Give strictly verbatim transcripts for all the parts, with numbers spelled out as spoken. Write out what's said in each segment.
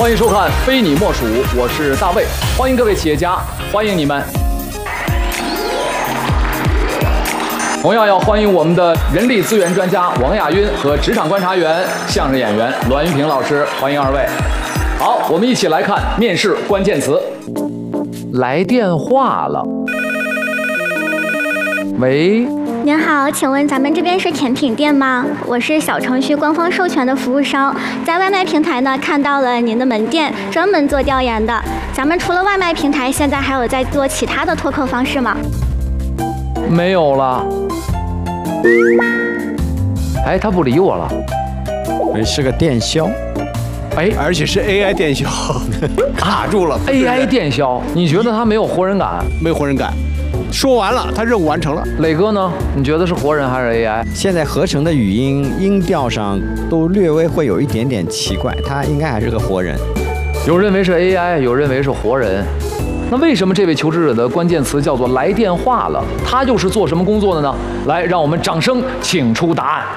欢迎收看《非你莫属》，我是大卫，欢迎各位企业家，欢迎你们。同样要欢迎我们的人力资源专家王亚晕和职场观察员、相声演员栾云平老师，欢迎二位。好，我们一起来看面试关键词。来电话了。喂。 您好，请问咱们这边是甜品店吗？我是小程序官方授权的服务商，在外卖平台呢看到了您的门店，专门做调研的。咱们除了外卖平台，现在还有在做其他的拓客方式吗？ 没有了。哎，他不理我了。 哎，是个电销。 哎，而且是 A I 电销，卡住了。 A I 电销，你觉得他没有活人感？ 没有活人感。说完了，他任务完成了。 磊哥呢？你觉得是活人还是 A I？ 现在合成的语音音调上都略微会有一点点奇怪，他应该还是个活人。 有认为是 A I， 有认为是活人。那为什么这位求职者的关键词叫做来电话了？他又是做什么工作的呢？来，让我们掌声请出答案。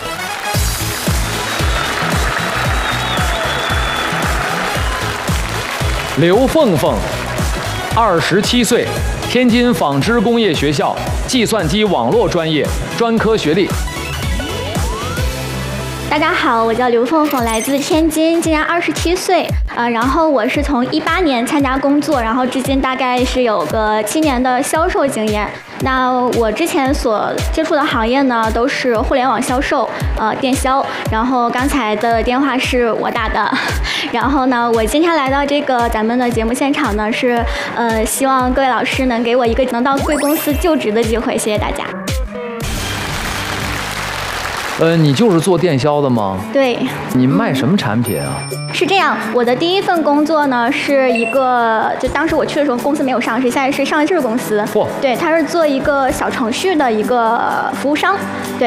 刘凤凤，二十七岁，天津纺织工业学校计算机网络专业，专科学历。 大家好，我叫刘凤凤，来自天津，今年二十七岁。呃，然后我是从一八年参加工作，然后至今大概是有个七年的销售经验。那我之前所接触的行业呢，都是互联网销售，呃，电销。然后刚才的电话是我打的。然后呢，我今天来到这个咱们的节目现场呢，是呃，希望各位老师能给我一个能到贵公司就职的机会，谢谢大家。 呃，你就是做电销的吗？ 对。 你卖什么产品啊？ 是这样，我的第一份工作呢，是一个，就当时我去的时候，公司没有上市，现在是上市公司。 嚯！ 对，它是做一个小程序的一个服务商。对。